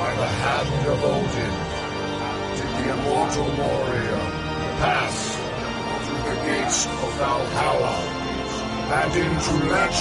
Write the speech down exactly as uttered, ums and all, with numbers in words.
by the hand of Odin, did the immortal warrior pass through the gates of Valhalla and into legend.